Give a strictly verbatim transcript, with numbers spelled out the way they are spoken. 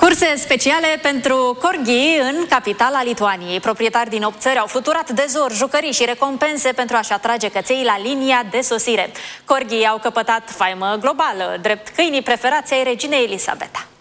Curse speciale pentru corghi în capitala Lituaniei. Proprietari din opt țări au fluturat de zor, jucării și recompense pentru a-și atrage căței la linia de sosire. Corghii au căpătat faimă globală, drept câinii preferați ai reginei Elisabeta.